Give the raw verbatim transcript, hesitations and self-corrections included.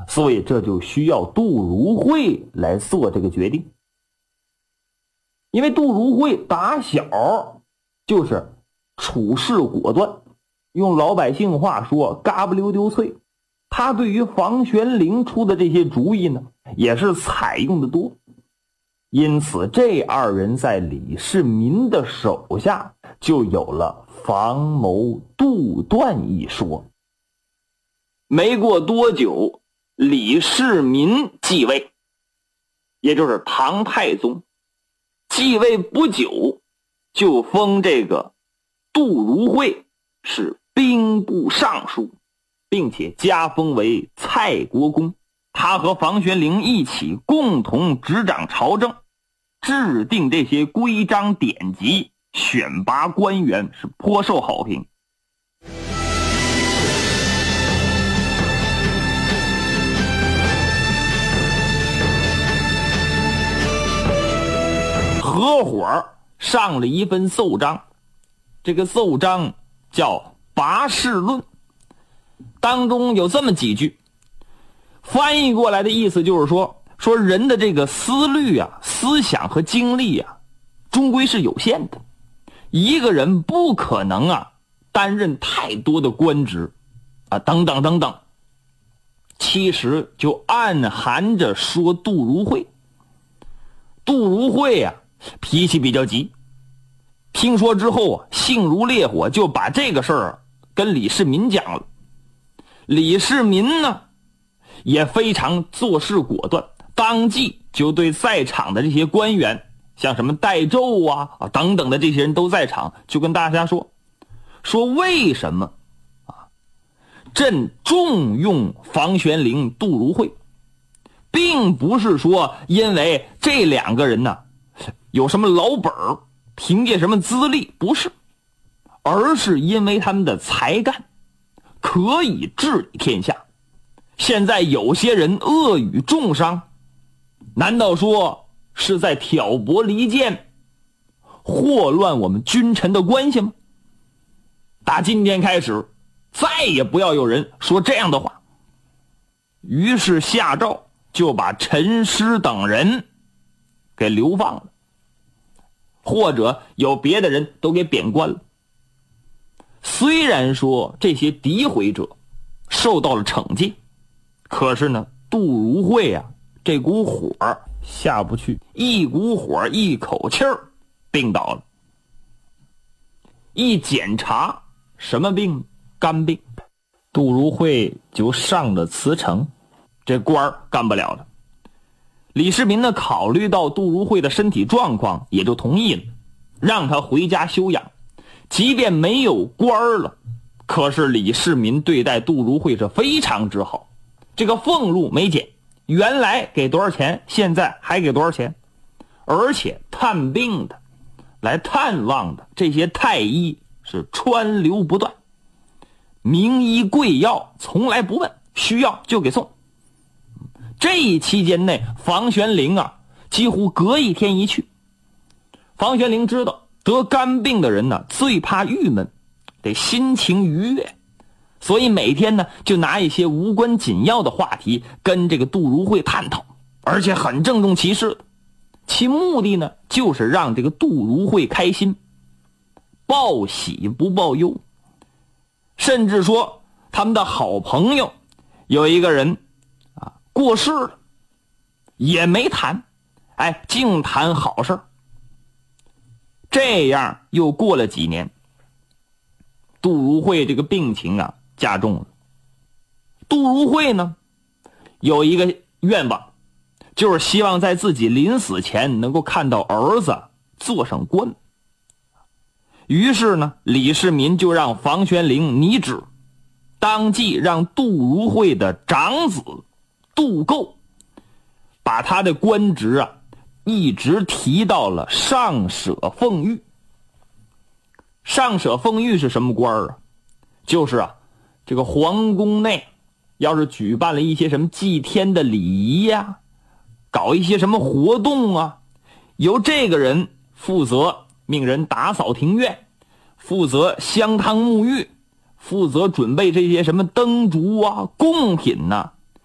所以这就需要杜如晦来做这个决定。因为杜如晦打小就是处事果断，用老百姓话说嘎不溜丢脆，他对于房玄龄出的这些主意呢也是采用的多，因此这二人在李世民的手下就有了房谋杜断一说。没过多久，李世民继位，也就是唐太宗。继位不久，就封这个杜如晦是兵部尚书，并且加封为蔡国公。他和房玄龄一起共同执掌朝政，制定这些规章典籍，选拔官员，是颇受好评。合伙上了一份奏章，这个奏章叫拔士论，当中有这么几句，翻译过来的意思就是说说人的这个思虑啊、思想和精力啊，终归是有限的，一个人不可能啊担任太多的官职啊，等等等等。其实就暗含着说杜如晦，杜如晦啊脾气比较急，听说之后啊，性如烈火，就把这个事儿啊跟李世民讲了。李世民呢也非常做事果断，当即就对在场的这些官员，像什么戴胄啊啊等等的这些人都在场，就跟大家说说为什么啊朕重用房玄龄、杜如晦，并不是说因为这两个人呢有什么老本儿，凭借什么资历，不是，而是因为他们的才干可以治理天下。现在有些人恶语重伤，难道说是在挑拨离间，祸乱我们君臣的关系吗？打今天开始，再也不要有人说这样的话。于是下诏就把陈师等人给流放了，或者有别的人都给贬官了。虽然说这些诋毁者受到了惩戒，可是呢，杜如晦啊，这股火下不去，一股火一口气儿病倒了。一检查，什么病？肝病。杜如晦就上了辞呈，这官儿干不了了。李世民呢，考虑到杜如晦的身体状况，也就同意了，让他回家休养。即便没有官了，可是李世民对待杜如晦是非常之好，这个俸禄没减，原来给多少钱，现在还给多少钱，而且探病的、来探望的这些太医是川流不断，名医贵药从来不问，需要就给送。这一期间内，房玄龄啊几乎隔一天一去。房玄龄知道得肝病的人呢最怕郁闷，得心情愉悦，所以每天呢就拿一些无关紧要的话题跟这个杜如晦探讨，而且很郑重其事的。其目的呢就是让这个杜如晦开心，报喜不报忧。甚至说他们的好朋友有一个人啊过世了，也没谈，哎，净谈好事。这样又过了几年，杜如晦这个病情啊加重了。杜如晦呢有一个愿望，就是希望在自己临死前能够看到儿子做上官。于是呢，李世民就让房玄龄拟旨，当即让杜如晦的长子杜构把他的官职啊一直提到了上舍奉御。上舍奉御是什么官啊？就是啊，这个皇宫内要是举办了一些什么祭天的礼仪呀、啊，搞一些什么活动啊，由这个人负责命人打扫庭院，负责香汤沐浴，负责准备这些什么灯烛啊、贡品呐、啊，